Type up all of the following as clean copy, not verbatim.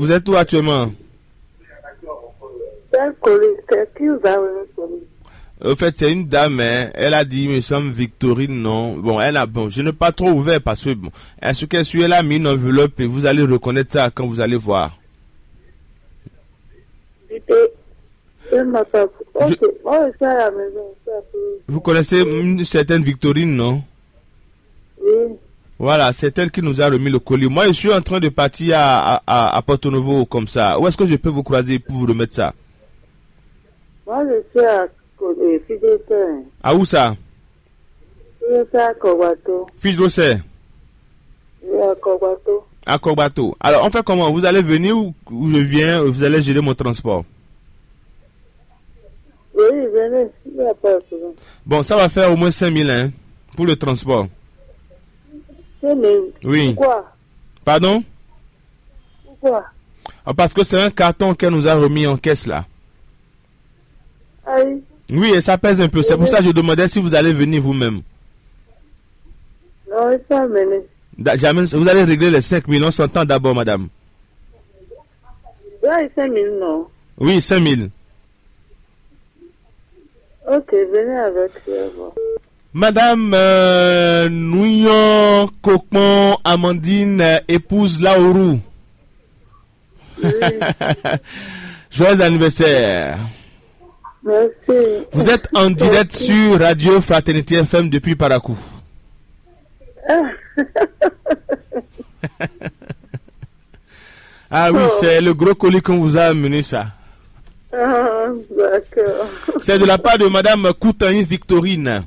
Vous êtes où actuellement? C'est un colis. C'est qui vous a remis le colis? En fait, c'est une dame, hein. Elle a dit, me semble Victorine, non. Bon, je n'ai pas trop ouvert parce que, bon, est-ce qu'elle suit, elle a mis une enveloppe et vous allez reconnaître ça quand vous allez voir. Ok, moi je suis à la maison. Vous connaissez une certaine Victorine, non? Oui. Voilà, c'est elle qui nous a remis le colis. Moi, je suis en train de partir à Porto Novo comme ça. Où est-ce que je peux vous croiser pour vous remettre ça? Moi, je suis à Fidjité. À où ça? Je suis à Kogbato. Fidjité. Oui, à Kogbato. À Kogbato. Alors, on fait comment? Vous allez venir ou je viens, vous allez gérer mon transport? Oui, venez. Il n'y a pas de problème. Bon, ça va faire au moins 5 000 hein, pour le transport. 5 000? Oui. Pourquoi? Pardon? Pourquoi? Ah, parce que c'est un carton qu'elle nous a remis en caisse là. Aïe. Oui, et ça pèse un peu. C'est pour ça que je demandais si vous allez venir vous-même. Non, il faut amener. Jamais, vous allez régler les 5 000. On s'entend d'abord, madame. Là, il 5 000, non? Oui, 5 000. Ok, venez avec. Bon. Madame Nouyon Kokmon Amandine, épouse Laourou. Oui. Joyeux anniversaire. Merci. Vous êtes en direct sur Radio Fraternité FM depuis Parakou. Ah oui, c'est le gros colis qu'on vous a amené ça. Ah, d'accord. C'est de la part de Madame Koutani Victorine.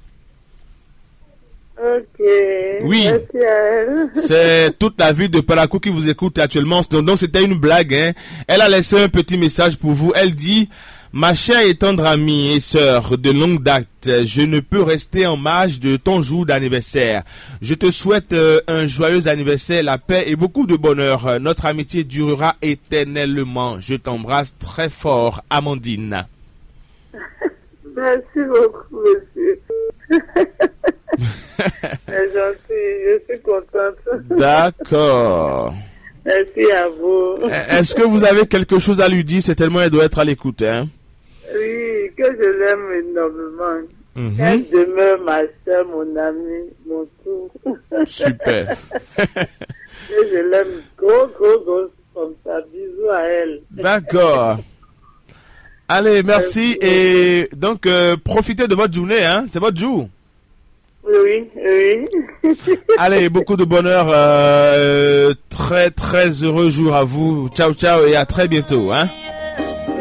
Ok. Oui. Merci à elle. C'est toute la ville de Parakou qui vous écoute actuellement. Donc c'était une blague. Hein. Elle a laissé un petit message pour vous. Elle dit: ma chère et tendre amie et sœur de longue date, je ne peux rester en marge de ton jour d'anniversaire. Je te souhaite un joyeux anniversaire, la paix et beaucoup de bonheur. Notre amitié durera éternellement. Je t'embrasse très fort, Amandine. Merci beaucoup, monsieur. C'est gentil, je suis contente. D'accord. Merci à vous. Est-ce que vous avez quelque chose à lui dire? C'est tellement elle doit être à l'écoute, hein? Oui, que je l'aime énormément. Elle demeure ma soeur, mon amie, mon tout. Super. Que je l'aime gros comme ça. Bisous à elle. D'accord. Allez, merci. Et donc, profitez de votre journée, hein? C'est votre jour. Oui. Allez, beaucoup de bonheur. Très, très heureux jour à vous. Ciao, ciao et à très bientôt, hein?